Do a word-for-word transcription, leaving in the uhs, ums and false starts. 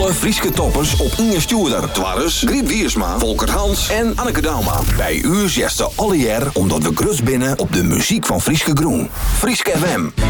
alle Frieske toppers op Inge Stuurder. Twarres, Griet Wiersma, Volker Hans en Anneke Dauma. Bij u zesde alle jaar omdat we grus binnen op de muziek van Frieske Groen. Frieske F M.